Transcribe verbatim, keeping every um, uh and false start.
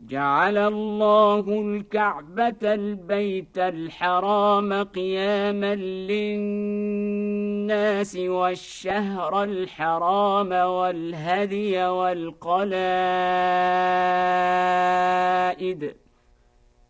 جعل الله الكعبة البيت الحرام قياما للناس والشهر الحرام والهدي والقلائد